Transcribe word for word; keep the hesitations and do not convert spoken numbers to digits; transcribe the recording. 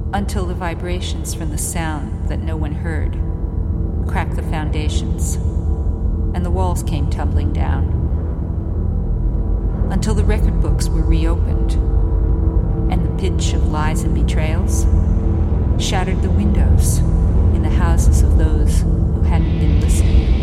until the vibrations from the sound that no one heard cracked the foundations, and the walls came tumbling down, until the record books were reopened, and the pitch of lies and betrayals shattered the